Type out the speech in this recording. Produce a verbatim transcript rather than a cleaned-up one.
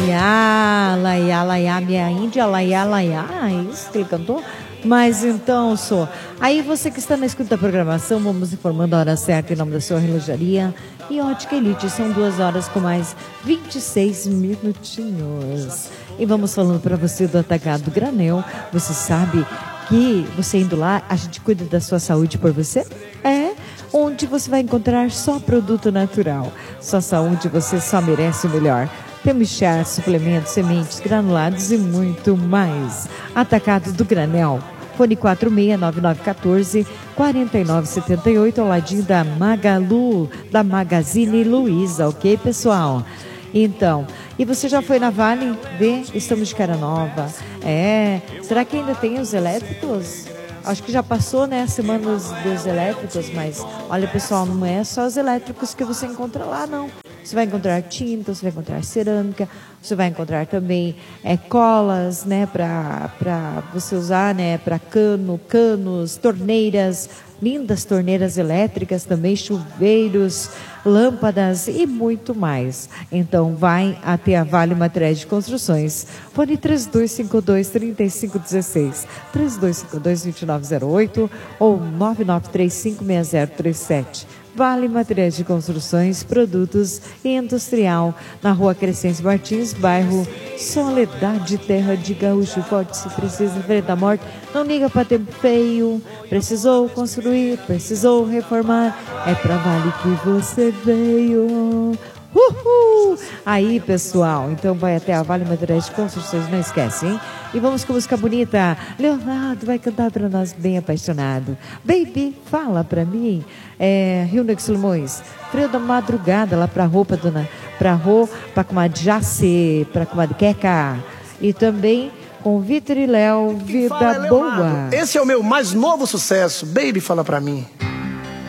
Laiá, laiá, laiá, minha Índia, laiá, laiá, é isso que ele cantou? Mas então, só. Aí você que está na escuta da programação, vamos informando a hora certa em nome da sua relojaria e Ótica Elite. São duas horas com mais vinte e seis minutinhos. E vamos falando para você do Atacado Granel. Você sabe que você indo lá, a gente cuida da sua saúde por você? É, onde você vai encontrar só produto natural. Sua saúde, você só merece o melhor. Temos chá, suplementos, sementes, granulados e muito mais. Atacado do Granel. Fone quatro seis nove nove um quatro, quatro nove sete oito, ao ladinho da Magalu, da Magazine Luiza, ok, pessoal? Então, e você já foi na Vale ver? Estamos de cara nova. É, será que ainda tem os elétricos? Acho que já passou, né, a semana dos, dos elétricos, mas olha, pessoal, não é só os elétricos que você encontra lá, não. Você vai encontrar tinta, você vai encontrar cerâmica, você vai encontrar também é, colas, né, para para você usar, né, para cano, canos, torneiras, lindas torneiras elétricas também, chuveiros, lâmpadas e muito mais. Então vai até a Vale Materiais de Construções. Fone três dois cinco dois, três cinco um seis, três dois cinco dois, dois nove zero oito ou nove nove três cinco seis zero três sete. Vale Materiais de Construções, Produtos e Industrial, na Rua Crescente Martins, bairro Soledade, terra de Gaúcho Forte. Se precisa enfrentar a morte, não liga para tempo feio. Precisou construir, precisou reformar, é pra Vale que você veio. Uhul! Aí, pessoal, então vai até a Vale Materiais de Construções, não esquece, hein? E vamos com música bonita. Leonardo vai cantar para nós, bem apaixonado. Baby, fala pra mim. É, Rio Negro Limões, Frio da Madrugada, lá pra roupa, dona, pra roupa, pra comadre Jace, pra comadre Queca. E também com Vitor e Léo, Vida Boa. Esse é o meu mais novo sucesso. Baby, fala pra mim.